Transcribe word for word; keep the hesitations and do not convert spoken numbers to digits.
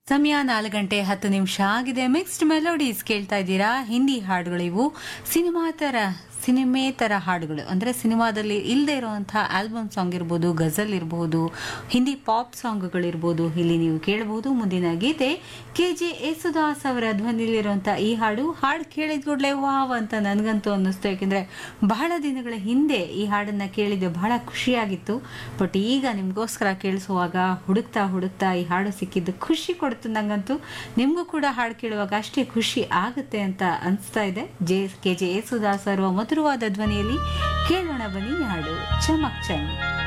ಸಮಯ ನಾಲ್ಕು ಗಂಟೆ ಹತ್ತು ನಿಮಿಷ ಆಗಿದೆ. ಮಿಕ್ಸ್ಡ್ ಮೆಲೋಡೀಸ್ ಕೇಳ್ತಾ ಇದ್ದೀರಾ. ಹಿಂದಿ ಹಾಡುಗಳಿವು, ಸಿನಿಮಾ ತರ ಸಿನಿಮೆ ತರ ಹಾಡುಗಳು, ಅಂದ್ರೆ ಸಿನಿಮಾದಲ್ಲಿ ಇಲ್ಲದೆ ಇರುವಂತಹ ಆಲ್ಬಮ್ ಸಾಂಗ್ ಇರ್ಬೋದು, ಗಜಲ್ ಇರಬಹುದು, ಹಿಂದಿ ಪಾಪ್ ಸಾಂಗ್ಗಳಿರ್ಬೋದು, ಇಲ್ಲಿ ನೀವು ಕೇಳಬಹುದು. ಮುಂದಿನ ಗೀತೆ ಕೆ ಜೆ ಯೇಸುದಾಸ್ ಅವರ ಧ್ವನಿಲಿರುವಂತಹ ಈ ಹಾಡು. ಹಾಡು ಕೇಳಿದ ಕೂಡಲೇ ವಾವ್ ಅಂತ ನನಗಂತೂ ಅನ್ನಿಸ್ತು. ಯಾಕೆಂದ್ರೆ ಬಹಳ ದಿನಗಳ ಹಿಂದೆ ಈ ಹಾಡನ್ನ ಕೇಳಿದ್ದೆ, ಬಹಳ ಖುಷಿಯಾಗಿತ್ತು. ಬಟ್ ಈಗ ನಿಮ್ಗೋಸ್ಕರ ಕೇಳಿಸುವಾಗ ಹುಡುಕ್ತಾ ಹುಡುಕ್ತಾ ಈ ಹಾಡು ಸಿಕ್ಕಿದ್ದು ಖುಷಿ ಕೊಡ್ತು ನಂಗಂತೂ. ನಿಮಗೂ ಕೂಡ ಹಾಡು ಕೇಳುವಾಗ ಅಷ್ಟೇ ಖುಷಿ ಆಗುತ್ತೆ ಅಂತ ಅನಿಸ್ತಾ ಇದೆ. ಜೆ ಕೆ ಜೆ ಯೇಸುದಾಸ್ ಅವರ ಮಧುರವಾದ ಧ್ವನಿಯಲ್ಲಿ ಕೇಳೋಣ ಬನ್ನಿ ಹಾಡು ಚಮಕ್ ಚಮಕ್.